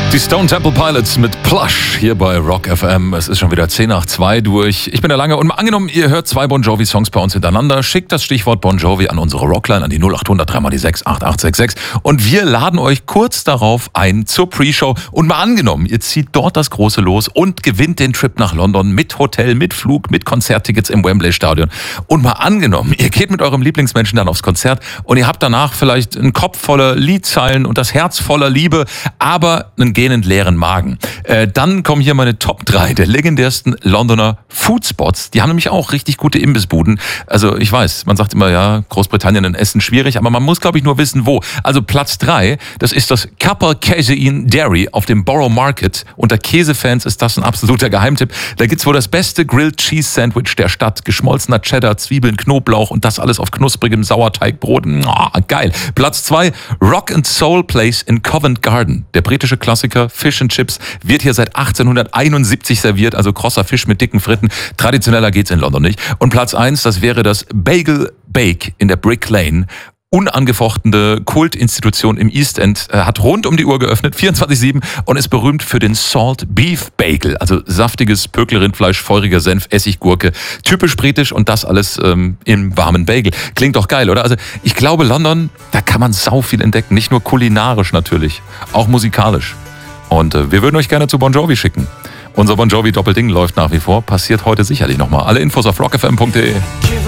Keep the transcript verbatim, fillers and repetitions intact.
Die Stone Temple Pilots mit Plush hier bei Rock F M. Es ist schon wieder zehn nach zwei durch. Ich bin der Lange und mal angenommen, ihr hört zwei Bon Jovi-Songs bei uns hintereinander. Schickt das Stichwort Bon Jovi an unsere Rockline, an die null acht hundert drei mal die sechs acht acht sechs sechs. Und wir laden euch kurz darauf ein zur Pre-Show. Und mal angenommen, ihr zieht dort das Große los und gewinnt den Trip nach London mit Hotel, mit Flug, mit Konzerttickets im Wembley-Stadion. Und mal angenommen, ihr geht mit eurem Lieblingsmenschen dann aufs Konzert und ihr habt danach vielleicht einen Kopf voller Liedzeilen und das Herz voller Liebe, aber einen gähnend leeren Magen. Äh, dann kommen hier meine Top drei der legendärsten Londoner Foodspots. Die haben nämlich auch richtig gute Imbissbuden. Also ich weiß, man sagt immer, ja, Großbritannien ein Essen schwierig, aber man muss, glaube ich, nur wissen, wo. Also Platz drei, das ist das Capel Casein Dairy auf dem Borough Market. Unter Käsefans ist das ein absoluter Geheimtipp. Da gibt's wohl das beste Grilled Cheese Sandwich der Stadt. Geschmolzener Cheddar, Zwiebeln, Knoblauch und das alles auf knusprigem Sauerteigbrot. Oh, geil. Platz zwei, Rock and Soul Place in Covent Garden. Der britische Klassiker Fish and Chips wird hier seit achtzehnhunderteinundsiebzig serviert, also krosser Fisch mit dicken Fritten. Traditioneller geht's in London nicht. Und Platz eins, das wäre das Bagel Bake in der Brick Lane. Unangefochtene Kultinstitution im East End, äh, hat rund um die Uhr geöffnet, vierundzwanzig sieben, und ist berühmt für den Salt Beef Bagel, also saftiges Pökelrindfleisch, feuriger Senf, Essiggurke, typisch britisch und das alles ähm, im warmen Bagel. Klingt doch geil, oder? Also ich glaube, London, da kann man sau viel entdecken, nicht nur kulinarisch natürlich, auch musikalisch. Und äh, wir würden euch gerne zu Bon Jovi schicken. Unser Bon Jovi Doppelding läuft nach wie vor, passiert heute sicherlich nochmal. Alle Infos auf rock f m punkt d e.